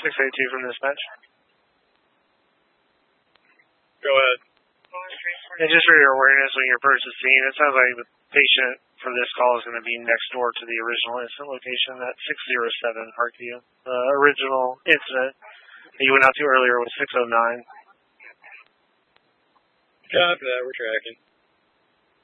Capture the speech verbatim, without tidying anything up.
six eight two from dispatch. Go ahead. And just for your awareness, when you approach the scene, it sounds like the patient for this call is going to be next door to the original incident location at six oh seven Parkview. The original incident that you went out to earlier was six oh nine. Copy that, we're tracking.